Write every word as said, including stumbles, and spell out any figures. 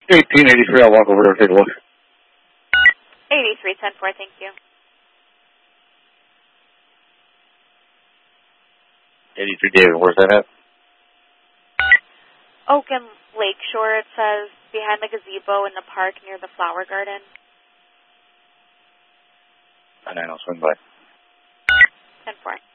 eighteen eighty-three, I'll walk over there and take a look. eighty-three ten four, thank you. eighty-three, David, where's that at? Oak and Lakeshore, it says, behind the gazebo in the park near the flower garden. And then I'll swing by. ten four.